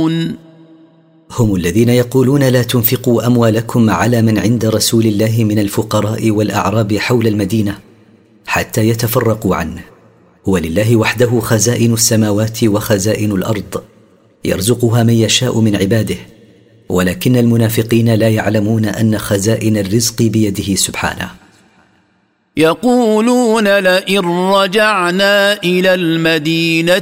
يعلمون. هم الذين يقولون لا تنفقوا أموالكم على من عند رسول الله من الفقراء والأعراب حول المدينة حتى يتفرقوا عنه، ولله وحده خزائن السماوات وخزائن الأرض يرزقها من يشاء من عباده، ولكن المنافقين لا يعلمون أن خزائن الرزق بيده سبحانه. يقولون لئن رجعنا إلى المدينة